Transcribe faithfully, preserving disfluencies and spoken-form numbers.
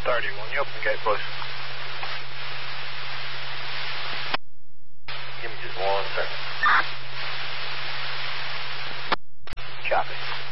thirty-one, you open the gate, please. Give me just one second. Copy.